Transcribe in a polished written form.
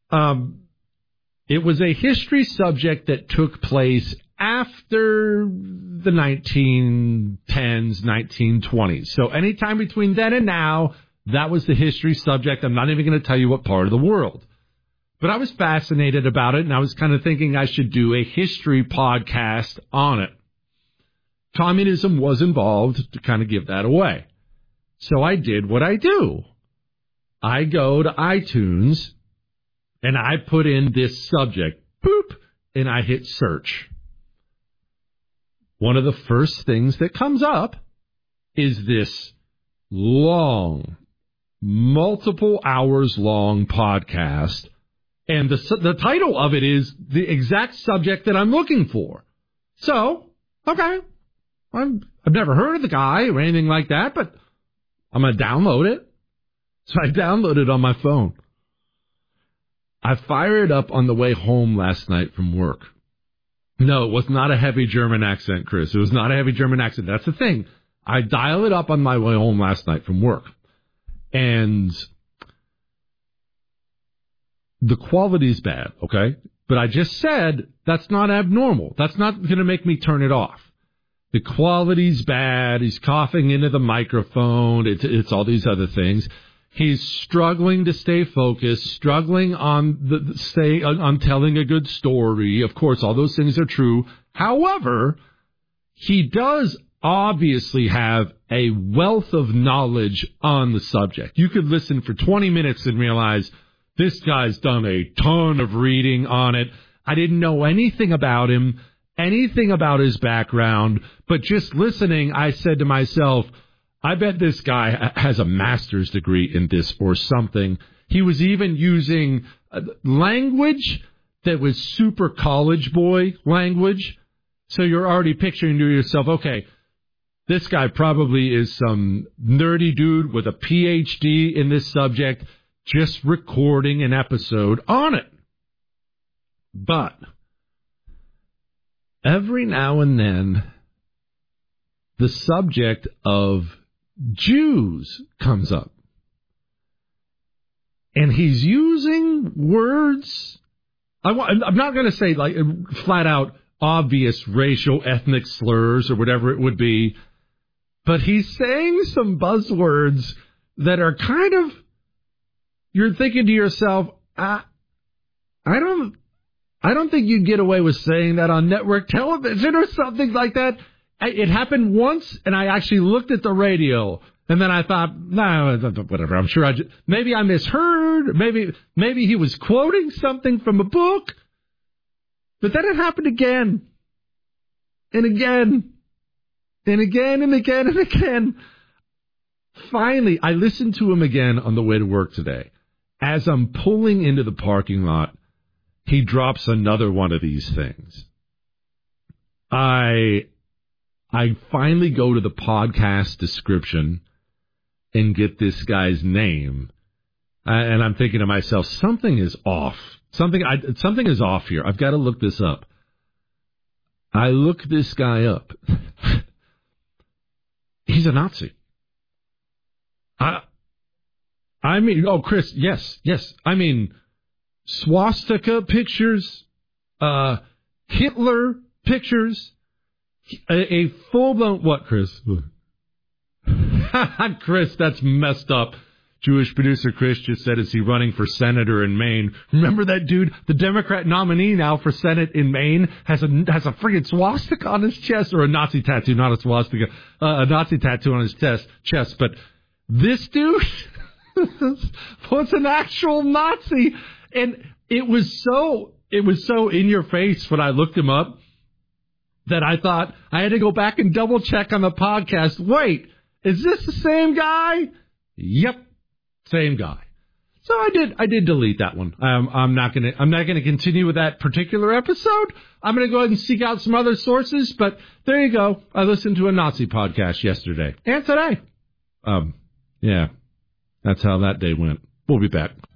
It was a history subject that took place after the 1910s, 1920s. So anytime between then and now, that was the history subject. I'm not even going to tell you what part of the world. But I was fascinated about it, and I was kind of thinking I should do a history podcast on it. Communism was involved to kind of give that away. So I did what I do. I go to iTunes, and I put in this subject, boop, and I hit search. One of the first things that comes up is this long, multiple hours long podcast. And the title of it is the exact subject that I'm looking for. So, okay, I've never heard of the guy or anything like that, but I'm going to download it. So I downloaded it on my phone. I fired it up on the way home last night from work. No, it was not a heavy German accent, Chris. It was not a heavy German accent. That's the thing. I dialed it up on my way home last night from work. And the quality is bad, okay? But I just said that's not abnormal. That's not going to make me turn it off. The quality's bad. He's coughing into the microphone. It's all these other things. He's struggling to stay focused, struggling on telling a good story. Of course, all those things are true. However, he does obviously have a wealth of knowledge on the subject. You could listen for 20 minutes and realize this guy's done a ton of reading on it. I didn't know anything about him, anything about his background, but just listening, I said to myself, I bet this guy has a master's degree in this or something. He was even using language that was super college boy language. So you're already picturing to yourself, okay, this guy probably is some nerdy dude with a PhD in this subject, just recording an episode on it. But every now and then, the subject of Jews comes up. And he's using words. I'm not going to say like flat out obvious racial ethnic slurs or whatever it would be. But he's saying some buzzwords that are kind of, you're thinking to yourself, I don't think you'd get away with saying that on network television or something like that. It happened once, and I actually looked at the radio, and then I thought, nah, whatever. I'm sure maybe I misheard. Maybe he was quoting something from a book. But then it happened again, and again, and again, and again, and again. Finally, I listened to him again on the way to work today. As I'm pulling into the parking lot, he drops another one of these things. I finally go to the podcast description and get this guy's name. And I'm thinking to myself, something is off. Something is off here. I've got to look this up. I look this guy up. He's a Nazi. I mean, oh, Chris, yes. I mean, swastika pictures, Hitler pictures, a full-blown, what, Chris? Chris, that's messed up. Jewish producer Chris just said, is he running for senator in Maine? Remember that dude? The Democrat nominee now for Senate in Maine has a friggin' swastika on his chest, or a Nazi tattoo, not a swastika, a Nazi tattoo on his chest. But this dude was an actual Nazi. And it was so in your face when I looked him up that I thought I had to go back and double check on the podcast. Wait, is this the same guy? Yep. Same guy. So I did delete that one. I'm not gonna continue with that particular episode. I'm gonna go ahead and seek out some other sources, but there you go. I listened to a Nazi podcast yesterday and today. Yeah. That's how that day went. We'll be back.